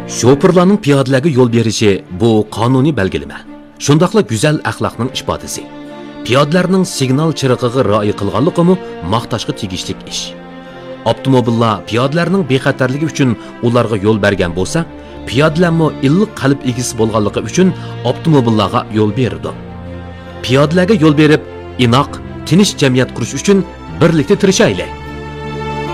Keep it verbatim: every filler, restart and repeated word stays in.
Şoförlarning piyodalarga yo'l berishi bu qonuniy belgilama. Shundaqla go'zal axloqning ifodasi. Piyodalarning signal chirig'iga rioya qilganligi maqtashga tegishli ish. Avtomobillar piyodalarning bexatarligi uchun ularga yo'l bergan bo'lsa, piyodalarmi illiq qalb egisi bo'lganligi uchun avtomobillarga yo'l berdi. Piyodalarga yo'l berib, inoq, tinch jamiyat qurish uchun birlikda tirishaylik.